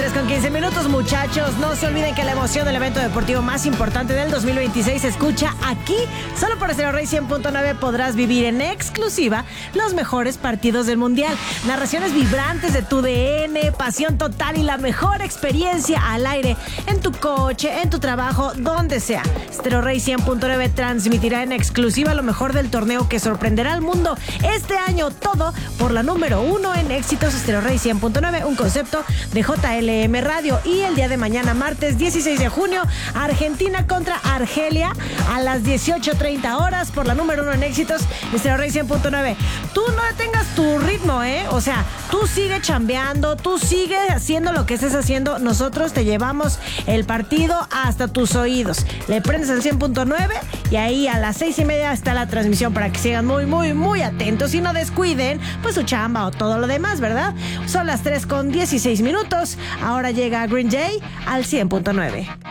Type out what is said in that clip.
3:15, muchachos. No se olviden que la emoción del evento deportivo más importante del 2026 se escucha aquí. Solo por Stereo Rey 100.9 podrás vivir en exclusiva los mejores partidos del Mundial. Narraciones vibrantes de tu DN, pasión total y la mejor experiencia al aire en tu coche, en tu trabajo, donde sea. Stereo Rey 100.9 transmitirá en exclusiva lo mejor del torneo que sorprenderá al mundo este año. Todo por la número 1 en éxitos. Stereo Rey 100.9, un concepto de JLM Radio. Y el día de mañana, martes 16 de junio, Argentina contra Argelia a las 18:30 horas por la número 1 en éxitos de Stereo Rey 100.9. Tú no detengas tu ritmo, o sea, tú sigue chambeando, tú sigue haciendo lo que estés haciendo. Nosotros te llevamos el partido hasta tus oídos. Le prendes al 100.9 y ahí a las 6:30 está la transmisión para que sigan muy atentos y no descuiden pues su chamba o todo lo demás, ¿verdad? Son las 3:16. Ahora llega Green Day al 100.9.